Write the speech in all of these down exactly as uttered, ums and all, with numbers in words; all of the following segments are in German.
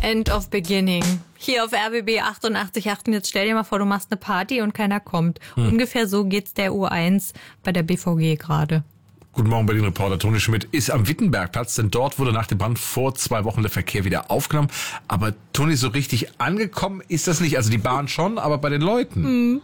End of Beginning. Hier auf R B B achtundachtzig Komma acht. Und jetzt stell dir mal vor, du machst eine Party und keiner kommt. Hm. Ungefähr so geht's der U eins bei der B V G gerade. Guten Morgen, Berlin-Reporter Toni Schmidt ist am Wittenbergplatz, denn dort wurde nach dem Brand vor zwei Wochen der Verkehr wieder aufgenommen. Aber Toni, so richtig angekommen ist das nicht. Also die Bahn schon, aber bei den Leuten. Hm.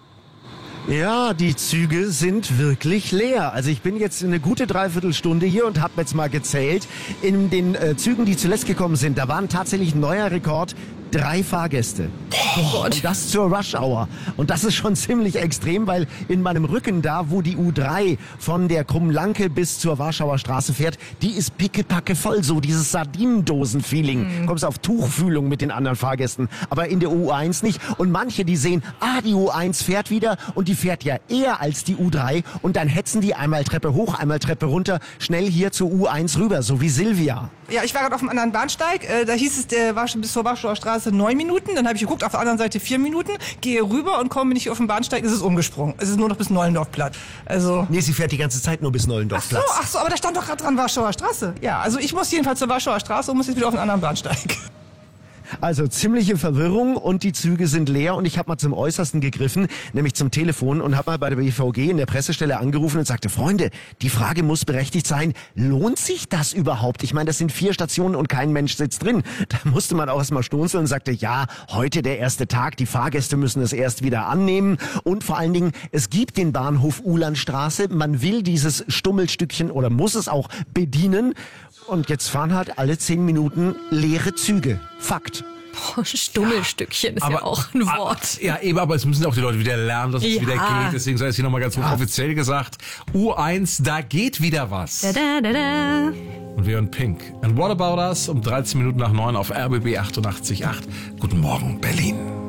Ja, die Züge sind wirklich leer. Also ich bin jetzt eine gute Dreiviertelstunde hier und habe jetzt mal gezählt. In den äh, Zügen, die zuletzt gekommen sind, da waren tatsächlich ein neuer Rekord. Drei Fahrgäste. Oh, und das zur Rush Hour. Und das ist schon ziemlich extrem, weil in meinem Rücken da, wo die U drei von der Krummlanke bis zur Warschauer Straße fährt, die ist pickepacke voll. So dieses Sardinendosen-Feeling. Mhm. Kommst auf Tuchfühlung mit den anderen Fahrgästen. Aber in der U eins nicht. Und manche, die sehen, ah, die U eins fährt wieder und die fährt ja eher als die U drei. Und dann hetzen die einmal Treppe hoch, einmal Treppe runter, schnell hier zur U eins rüber. So wie Silvia. Ja, ich war gerade auf einem anderen Bahnsteig. Äh, da hieß es, der war schon bis zur Warschauer Straße neun Minuten. Dann habe ich geguckt, auf der anderen Seite vier Minuten. Gehe rüber und komme nicht auf den Bahnsteig, ist es umgesprungen. Es ist nur noch bis Nollendorfplatz. Also nee, sie fährt die ganze Zeit nur bis Nollendorfplatz. Ach so, ach so, aber da stand doch gerade dran Warschauer Straße. Ja, also ich muss jedenfalls zur Warschauer Straße und muss jetzt wieder auf einen anderen Bahnsteig. Also ziemliche Verwirrung und die Züge sind leer und ich habe mal zum Äußersten gegriffen, nämlich zum Telefon und habe mal bei der B V G in der Pressestelle angerufen und sagte, Freunde, die Frage muss berechtigt sein, lohnt sich das überhaupt? Ich meine, das sind vier Stationen und kein Mensch sitzt drin. Da musste man auch erst mal stunzeln und sagte, ja, heute der erste Tag, die Fahrgäste müssen es erst wieder annehmen und vor allen Dingen, es gibt den Bahnhof Uhlandstraße, man will dieses Stummelstückchen oder muss es auch bedienen und jetzt fahren halt alle zehn Minuten leere Züge. Fakt. Boah, Stummelstückchen ist aber, ja auch ein Wort. Ja, eben, aber es müssen auch die Leute wieder lernen, dass es ja. wieder geht. Deswegen sei es hier nochmal ganz ja. offiziell gesagt. U eins, da geht wieder was. Da, da, da, da. Und wir hören Pink. And What About Us um dreizehn Minuten nach neun auf R B B achtundachtzig Komma acht. Guten Morgen, Berlin.